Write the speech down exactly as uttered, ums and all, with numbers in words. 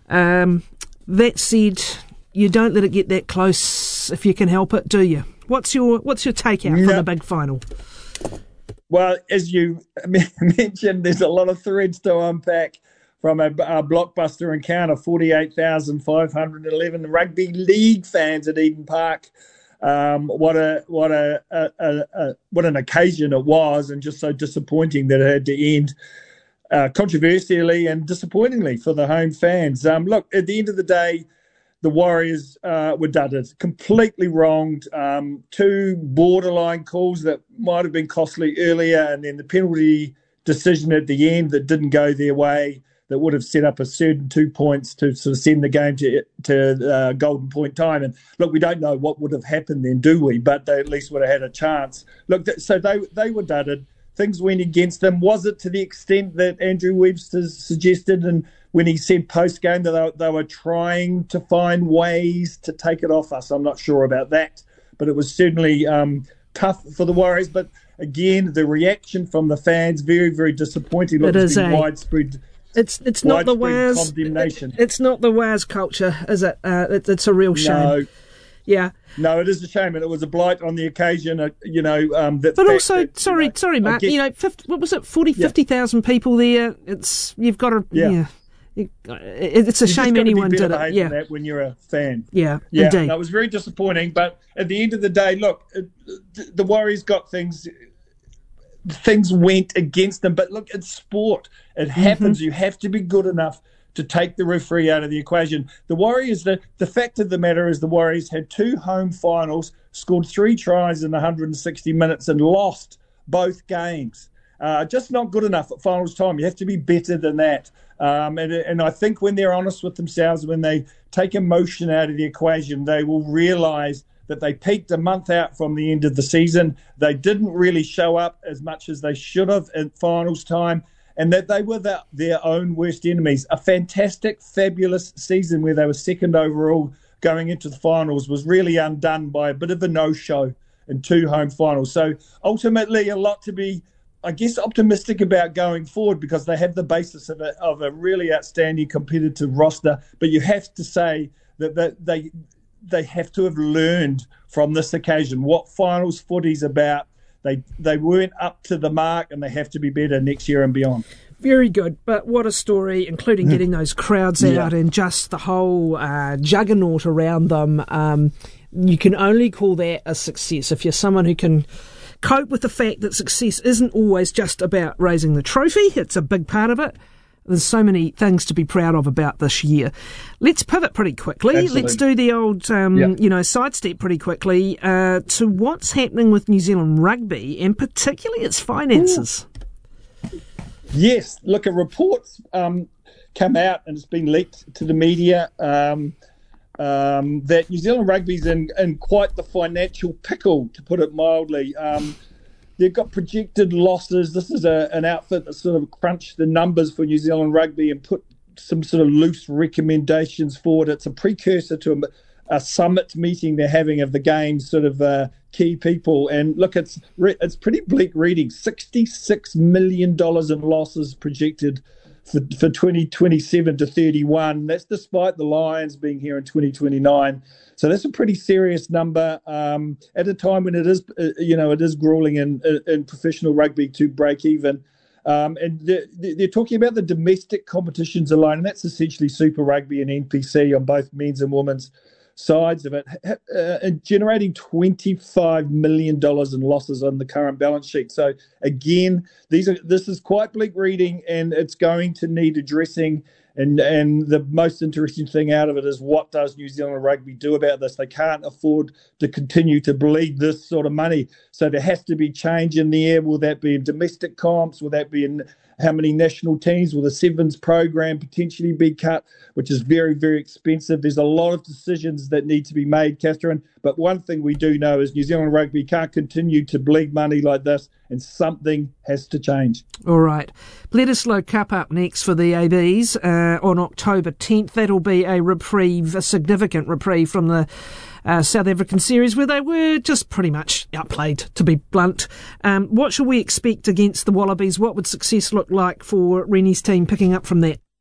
Um, that said, you don't let it get that close if you can help it, do you? What's your What's your takeout no. from the big final? Well, as you mentioned, there's a lot of threads to unpack from a, a blockbuster encounter, forty-eight thousand five hundred eleven rugby league fans at Eden Park. Um, what a what a, a, a, a what an occasion it was, and just so disappointing that it had to end uh, controversially and disappointingly for the home fans. Um, look, at the end of the day, the Warriors uh, were dudded, completely wronged. Um, two borderline calls that might have been costly earlier, and then the penalty decision at the end that didn't go their way, that would have set up a certain two points to sort of send the game to to uh, golden point time. And look, we don't know what would have happened then, do we? But they at least would have had a chance. Look, so they they were dudded. Things went against them. Was it to the extent that Andrew Webster suggested, and when he said post-game that they, they were trying to find ways to take it off us? I'm not sure about that, but it was certainly um, tough for the Warriors. But again, the reaction from the fans, very, very disappointing. Look, it is a widespread. It's it's not the Waz. Condemnation. It's not the Waz culture, is it? Uh, it it's a real shame. No. Yeah. No, it is a shame, and it was a blight on the occasion. Uh, you know, um, that. But also, that, sorry, you know, sorry, Mark. guess, you know, fifty, what was it? Forty, yeah. fifty thousand people there. It's you've got to. Yeah. yeah you, it's a you shame anyone did it. Yeah. That when you're a fan. Yeah. Yeah. Indeed. No, it was very disappointing, but at the end of the day, look, the Warriors got things. Things went against them, but look, it's sport. It happens. Mm-hmm. You have to be good enough to take the referee out of the equation. The Warriors, the, the fact of the matter is the Warriors had two home finals, scored three tries in one hundred sixty minutes and lost both games. Uh, just not good enough at finals time. You have to be better than that. Um, and, and I think when they're honest with themselves, when they take emotion out of the equation, they will realise that they peaked a month out from the end of the season. They didn't really show up as much as they should have at finals time, and that they were the, their own worst enemies. A fantastic, fabulous season where they were second overall going into the finals was really undone by a bit of a no-show in two home finals. So ultimately a lot to be, I guess, optimistic about going forward, because they have the basis of a, of a really outstanding competitive roster. But you have to say that, that they they have to have learned from this occasion what finals footy's about. They they weren't up to the mark, and they have to be better next year and beyond. Very good, but what a story, including getting those crowds yeah. out and just the whole uh, juggernaut around them. Um, you can only call that a success if you're someone who can cope with the fact that success isn't always just about raising the trophy. It's a big part of it. There's so many things to be proud of about this year. Let's pivot pretty quickly. Absolutely. Let's do the old, um, yeah. you know, sidestep pretty quickly uh, to what's happening with New Zealand rugby, and particularly its finances. Ooh. Yes. Look, a report's um, come out, and it's been leaked to the media, um, um, that New Zealand rugby's in, in quite the financial pickle, to put it mildly. Um, They've got projected losses. This is a, an outfit that sort of crunched the numbers for New Zealand rugby and put some sort of loose recommendations forward. It's a precursor to a, a summit meeting they're having of the game's sort of uh, key people. And look, it's it's pretty bleak reading. sixty-six million dollars in losses projected for, for twenty twenty-seven to thirty-one. That's despite the Lions being here in twenty twenty-nine. So that's a pretty serious number um, at a time when it is, uh, you know, it is grueling in, in professional rugby to break even. Um, and they're, they're talking about the domestic competitions alone, and that's essentially Super Rugby and N P C on both men's and women's sides of it, uh, generating twenty-five million dollars in losses on the current balance sheet. So again, these are this is quite bleak reading, and it's going to need addressing. And and the most interesting thing out of it is, what does New Zealand rugby do about this? They can't afford to continue to bleed this sort of money. So there has to be change in the air. Will that be in domestic comps? Will that be in how many national teams? Will the Sevens program potentially be cut, which is very, very expensive? There's a lot of decisions that need to be made, Catherine. But one thing we do know is New Zealand rugby can't continue to bleed money like this, and something has to change. All right. Bledisloe Cup up next for the A Bs uh, on October tenth. That'll be a reprieve, a significant reprieve from the uh, South African series, where they were just pretty much outplayed, to be blunt. Um, what should we expect against the Wallabies? What would success look like for Rennie's team picking up from that?